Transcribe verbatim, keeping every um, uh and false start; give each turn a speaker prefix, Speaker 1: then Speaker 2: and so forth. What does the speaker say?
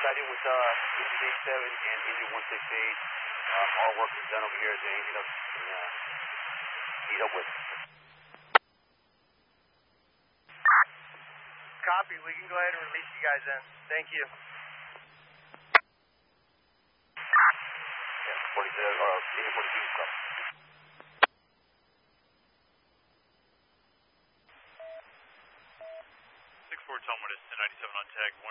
Speaker 1: got in with uh, engine eighty-seven and engine one sixty-eight. Uh, all work is done over here. Is there anything else you can uh, need help with?
Speaker 2: Copy. We can go ahead and release you guys in. Thank you.
Speaker 1: Yeah, forty-seven or engine forty-two is up.
Speaker 3: six four Talmud is ten ninety-seven on tag.